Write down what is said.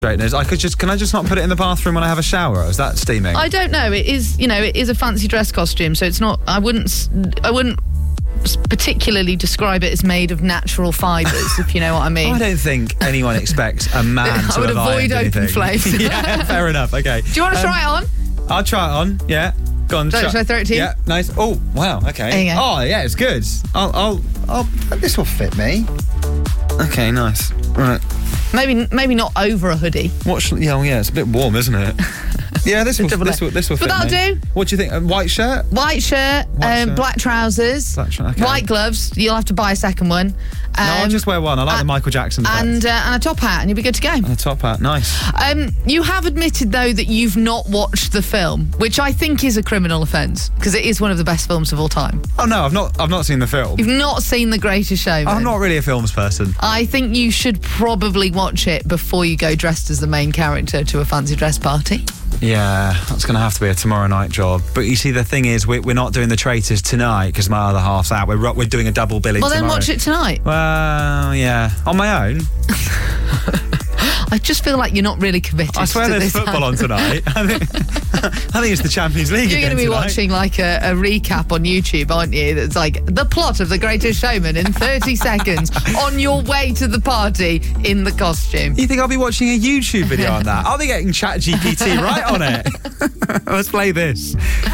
straighteners. Can I just not put it in the bathroom when I have a shower? Or is that steaming? I don't know. It is, it is a fancy dress costume, so it's not. I wouldn't particularly describe it as made of natural fibres, if you know what I mean. I don't think anyone expects a man to I would avoid open flames. Yeah, fair enough. Okay. Do you want to try it on? I'll try it on. Yeah. Go on. Should I throw it to you? Yeah. Nice. Oh, wow. Okay. There you go. Oh, yeah. It's good. I'll. This will fit me. Okay. Nice. Right. Maybe not over a hoodie. Yeah. It's a bit warm, isn't it? Yeah, this will fit But that'll me. do. What do you think? A white shirt? White shirt, black trousers, okay. white gloves. You'll have to buy a second one. No, I'll just wear one. I like the Michael Jackson effect. And a top hat, and you'll be good to go. And a top hat, nice. You have admitted, though, that you've not watched the film, which I think is a criminal offence, because it is one of the best films of all time. Oh, no, I've not seen the film. You've not seen The Greatest Showman. I'm not really a films person. I think you should probably watch it before you go dressed as the main character to a fancy dress party. Yeah, that's going to have to be a tomorrow night job. But you see, the thing is, we're not doing The Traitors tonight because my other half's out. We're doing a double billing tomorrow. Well, then watch it tonight. Well, yeah. On my own. I just feel like you're not really committed. I swear there's football on tonight. I think it's the Champions League. You're going to be tonight. watching like a recap on YouTube, aren't you? That's like the plot of The Greatest Showman in 30 seconds on your way to the party in the costume. You think I'll be watching a YouTube video on that? I'll be getting ChatGPT right on it. Let's play this.